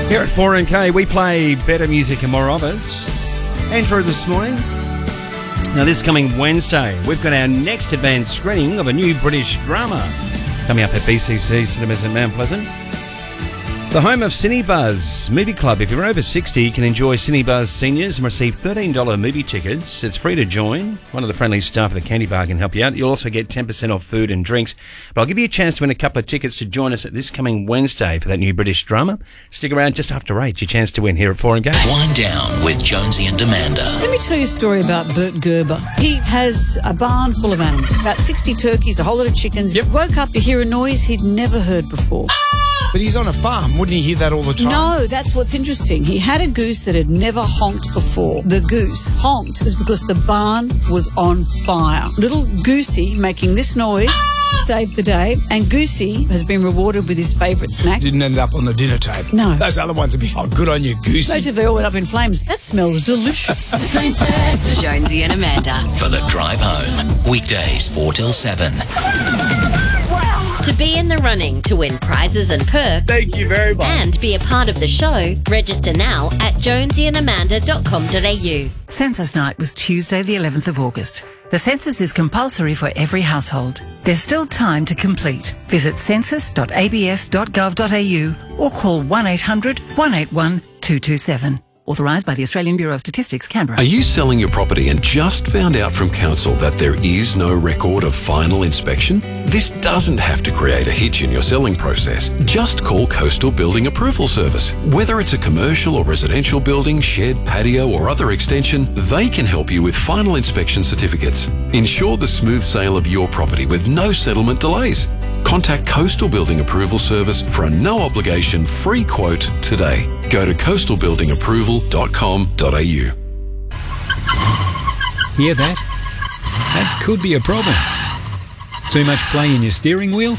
Here at 4NK, we play better music and more of it. Andrew this morning. Now, this coming Wednesday, we've got our next advanced screening of a new British drama coming up at BCC Cinemas in Mount Pleasant. The home of Cinebuzz Movie Club. If you're over 60, you can enjoy Cinebuzz Seniors and receive $13 movie tickets. It's free to join. One of the friendly staff at the candy bar can help you out. You'll also get 10% off food and drinks. But I'll give you a chance to win a couple of tickets to join us at this coming Wednesday for that new British drama. Stick around just after 8. Your chance to win here at 4NK. Wind down with Jonesy and Amanda. Let me tell you a story about Bert Gerber. He has a barn full of animals, about 60 turkeys, a whole lot of chickens. Yep. Woke up to hear a noise he'd never heard before. But he's on a farm. Wouldn't he hear that all the time? No, that's what's interesting. He had a goose that had never honked before. The goose honked was because the barn was on fire. Little Goosey making this noise saved the day, and Goosey has been rewarded with his favourite snack. Didn't end up on the dinner table. No. Those other ones would be, oh, good on you, Goosey. Most of they all went up in flames. That smells delicious. Jonesy and Amanda. For the drive home. Weekdays 4 till 7. To be in the running to win prizes and perks. Thank you very much. And be a part of the show, register now at jonesyandamanda.com.au. Census night was Tuesday the 11th of August. The census is compulsory for every household. There's still time to complete. Visit census.abs.gov.au or call 1800 181 227. Authorised by the Australian Bureau of Statistics, Canberra. Are you selling your property and just found out from council that there is no record of final inspection? This doesn't have to create a hitch in your selling process. Just call Coastal Building Approval Service. Whether it's a commercial or residential building, shed, patio or other extension, they can help you with final inspection certificates. Ensure the smooth sale of your property with no settlement delays. Contact Coastal Building Approval Service for a no-obligation free quote today. Go to coastalbuildingapproval.com.au. Hear that? That could be a problem. Too much play in your steering wheel?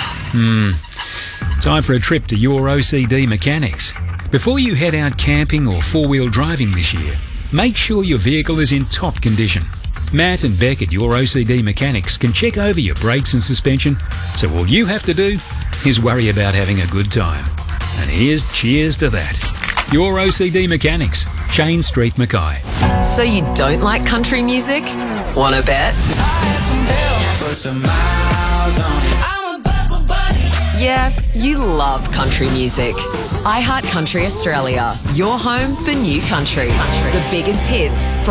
Time for a trip to Your OCD Mechanics. Before you head out camping or four-wheel driving this year, make sure your vehicle is in top condition. Matt and Beck at Your OCD Mechanics can check over your brakes and suspension, so all you have to do is worry about having a good time. And here's cheers to that. Your OCD Mechanics, Shane Street, Mackay. So you don't like country music? Wanna bet? Yeah, you love country music. iHeart Country Australia, your home for new country. The biggest hits